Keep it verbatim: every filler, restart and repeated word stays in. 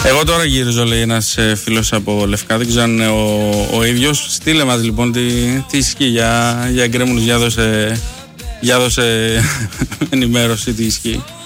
Εγώ τώρα γύριζω, λέει ένας φίλος από Λευκά, δεν ξέρω αν είναι ο, ο ίδιος. Στείλε μας λοιπόν τι, τι ισχύει για, για γκρέμονους, για δώσε, για δώσε ενημέρωση τι ισχύει.